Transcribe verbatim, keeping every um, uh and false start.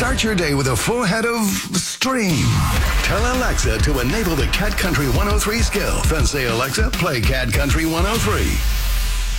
Start your day with a full head of stream. Tell Alexa to enable the Cat Country one oh three skill. Then say, Alexa, play Cat Country one oh three.